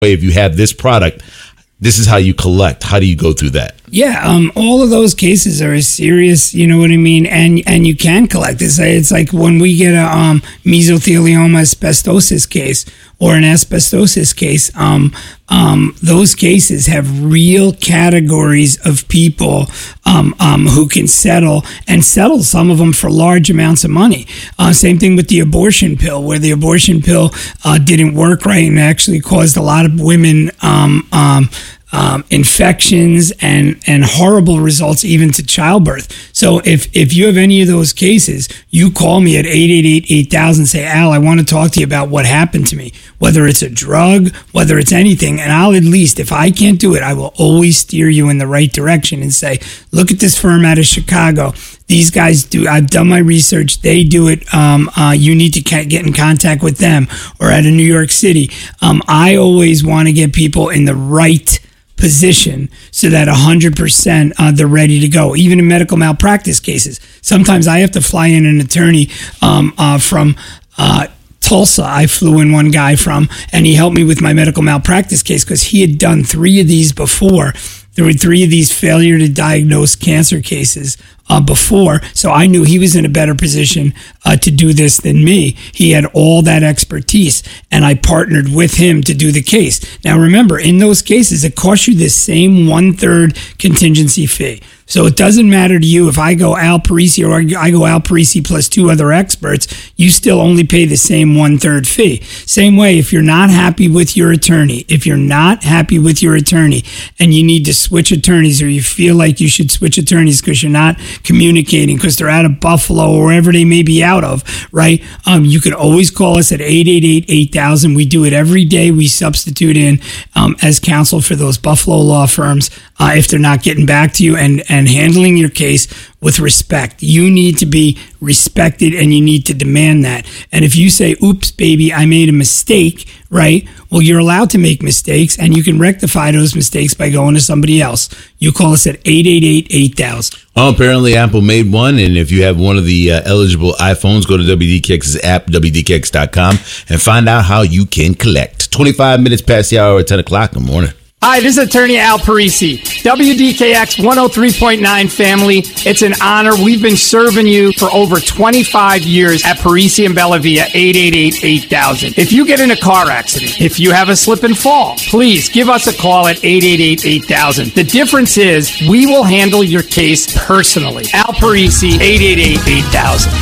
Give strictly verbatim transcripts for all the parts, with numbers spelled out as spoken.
if you have this product, this is how you collect. How do you go through that? Yeah, um, all of those cases are as serious, you know what I mean? And and you can collect. It's, it's like when we get a um, mesothelioma asbestosis case or an asbestosis case, um, um, those cases have real categories of people um, um, who can settle and settle some of them for large amounts of money. Uh, same thing with the abortion pill, where the abortion pill uh, didn't work right and actually caused a lot of women um, um, Um, infections and, and horrible results even to childbirth. So if, if you have any of those cases, you call me at eight eight eight, eight thousand, say, Al, I want to talk to you about what happened to me, whether it's a drug, whether it's anything. And I'll at least, if I can't do it, I will always steer you in the right direction and say, look at this firm out of Chicago. These guys do, I've done my research. They do it. Um, uh, you need to ca- get in contact with them, or out of New York City. Um, I always want to get people in the right position so that one hundred percent uh, they're ready to go. Even in medical malpractice cases, sometimes I have to fly in an attorney um, uh, from uh, Tulsa. I flew in one guy from, and he helped me with my medical malpractice case because he had done three of these before. There were three of these failure to diagnose cancer cases uh, before, so I knew he was in a better position uh, to do this than me. He had all that expertise, and I partnered with him to do the case. Now, remember, in those cases, it costs you the same one-third contingency fee. So it doesn't matter to you if I go Al Parisi or I go Al Parisi plus two other experts, you still only pay the same one-third fee. Same way, if you're not happy with your attorney, if you're not happy with your attorney and you need to switch attorneys, or you feel like you should switch attorneys because you're not communicating, because they're out of Buffalo or wherever they may be out of, right? Um, you can always call us at eight eight eight, eight thousand. We do it every day. We substitute in um, as counsel for those Buffalo law firms uh, if they're not getting back to you and, and handling your case with respect. You need to be respected, and you need to demand that. And if you say, oops, baby, I made a mistake, right? Well, you're allowed to make mistakes, and you can rectify those mistakes by going to somebody else. You call us at eight eight eight, eight thousand. Well, apparently Apple made one, and if you have one of the uh, eligible iPhones, go to W D K X's app, W D K X dot com, and find out how you can collect. twenty-five minutes past the hour at ten o'clock in the morning. Hi, this is Attorney Al Parisi, W D K X one oh three point nine family. It's an honor. We've been serving you for over twenty-five years at Parisi and Bellavia, eight eight eight, eight thousand. If you get in a car accident, if you have a slip and fall, please give us a call at eight eight eight, eight thousand. The difference is we will handle your case personally. Al Parisi, eight eight eight, eight thousand.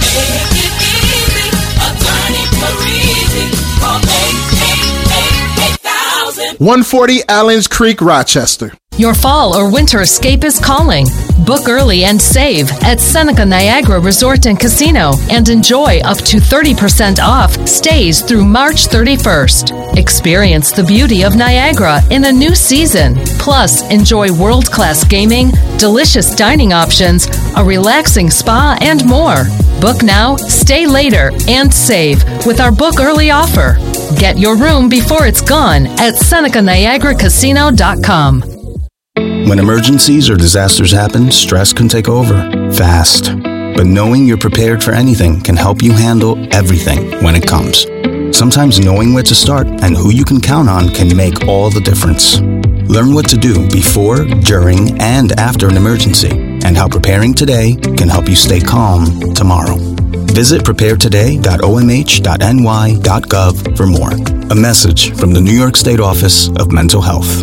one forty Allens Creek, Rochester. Your fall or winter escape is calling. Book early and save at Seneca Niagara Resort and Casino and enjoy up to thirty percent off stays through March thirty-first. Experience the beauty of Niagara in a new season. Plus, enjoy world-class gaming, delicious dining options, a relaxing spa, and more. Book now, stay later, and save with our book early offer. Get your room before it's gone at Seneca Niagara Casino dot com. When emergencies or disasters happen, stress can take over fast. But knowing you're prepared for anything can help you handle everything when it comes. Sometimes knowing where to start and who you can count on can make all the difference. Learn what to do before, during, and after an emergency, and how preparing today can help you stay calm tomorrow. Visit prepare today dot O M H dot N Y dot gov for more. A message from the New York State Office of Mental Health.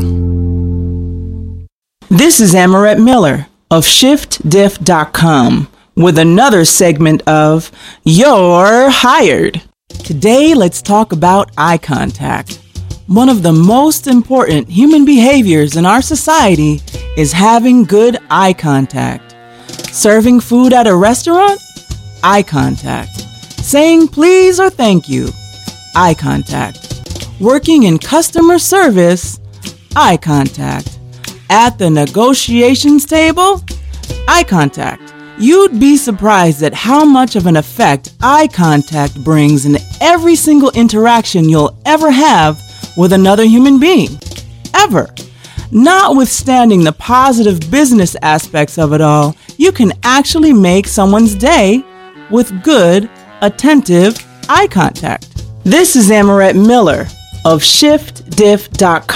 This is Amaret Miller of shift diff dot com with another segment of You're Hired. Today, let's talk about eye contact. One of the most important human behaviors in our society is having good eye contact. Serving food at a restaurant? Eye contact. Saying please or thank you? Eye contact. Working in customer service? Eye contact. At the negotiations table? Eye contact. You'd be surprised at how much of an effect eye contact brings in every single interaction you'll ever have with another human being. Ever. Notwithstanding the positive business aspects of it all, you can actually make someone's day with good, attentive eye contact. This is Amaret Miller of shift diff dot com.